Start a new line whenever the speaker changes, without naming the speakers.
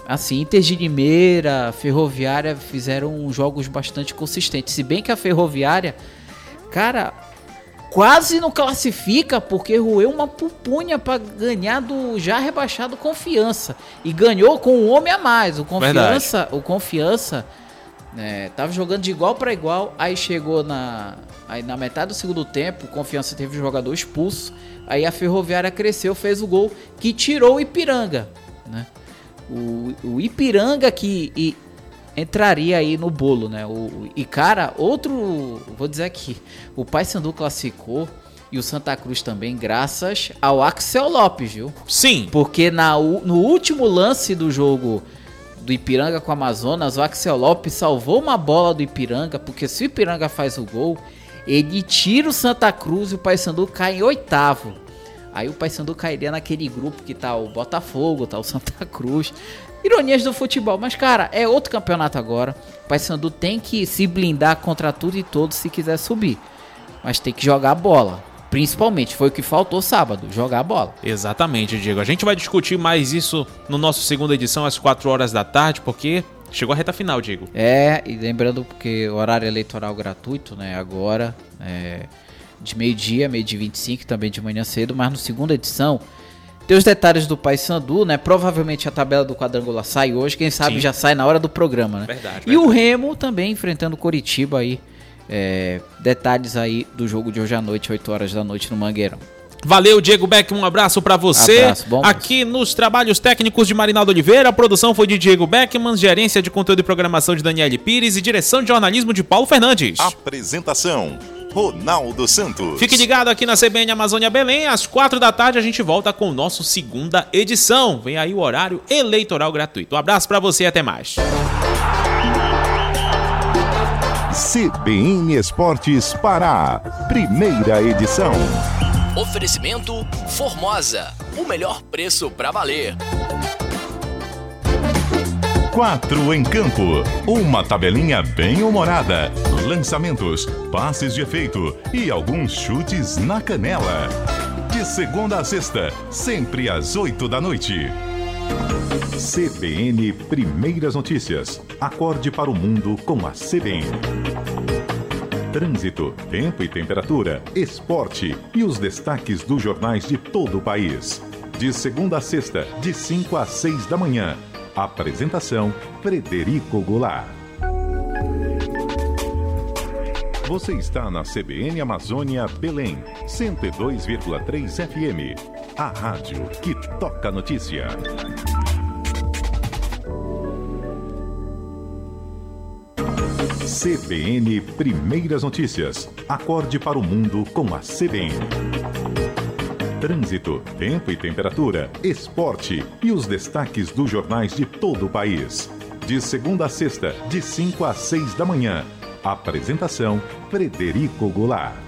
Assim, Inter de Limeira, Ferroviária fizeram jogos bastante consistentes. Se bem que a Ferroviária, cara, quase não classifica porque roeu uma pupunha para ganhar do já rebaixado Confiança. E ganhou com um homem a mais. O Confiança tava jogando de igual para igual. Aí chegou na metade do segundo tempo, o Confiança teve um jogador expulso. Aí a Ferroviária cresceu, fez o gol que tirou o Ipiranga, né? O Ipiranga que entraria aí no bolo, né? Vou dizer aqui, o Paysandu classificou e o Santa Cruz também, graças ao Axel Lopes, viu?
Sim.
Porque no último lance do jogo do Ipiranga com o Amazonas, o Axel Lopes salvou uma bola do Ipiranga, porque se o Ipiranga faz o gol, ele tira o Santa Cruz e o Paysandu cai em 8º. Aí o Paysandu cairia naquele grupo que tá o Botafogo, tá o Santa Cruz. Ironias do futebol, mas cara, é outro campeonato agora. O Paysandu tem que se blindar contra tudo e todos se quiser subir. Mas tem que jogar a bola. Principalmente, foi o que faltou sábado, jogar a bola.
Exatamente, Diego. A gente vai discutir mais isso no nosso segunda edição às 4 horas da tarde, porque chegou a reta final, Diego.
E lembrando porque o horário eleitoral gratuito, né, agora, de meio-dia 25, também de manhã cedo, mas no segunda edição tem os detalhes do Paysandu, né? Provavelmente a tabela do quadrangular sai hoje, quem sabe já sai na hora do programa, né?
Verdade.
O Remo também enfrentando o Coritiba aí, detalhes aí do jogo de hoje à noite, 8 horas da noite no Mangueirão.
Valeu, Diego Beckman, um abraço pra você.
Bom,
aqui nos trabalhos técnicos de Marinaldo Oliveira, a produção foi de Diego Beckman, gerência de conteúdo e programação de Daniele Pires e direção de jornalismo de Paulo Fernandes.
Apresentação, Ronaldo Santos.
Fique ligado aqui na CBN Amazônia Belém, às 4 da tarde a gente volta com o nosso segunda edição. Vem aí o horário eleitoral gratuito. Um abraço pra você e até mais.
CBN Esportes Pará, primeira edição.
Oferecimento Formosa, o melhor preço pra valer.
4 em campo, uma tabelinha bem humorada, lançamentos, passes de efeito e alguns chutes na canela. De segunda a sexta, sempre às 8 da noite. CBN Primeiras Notícias. Acorde para o mundo com a CBN. Trânsito, tempo e temperatura, esporte e os destaques dos jornais de todo o país. De segunda a sexta, de 5 às 6 da manhã. Apresentação, Frederico Goulart. Você está na CBN Amazônia Belém, 102,3 FM. A rádio que toca notícia. CBN Primeiras Notícias. Acorde para o mundo com a CBN. Trânsito, tempo e temperatura, esporte e os destaques dos jornais de todo o país. De segunda a sexta, de 5 às 6 da manhã. Apresentação, Frederico Goulart.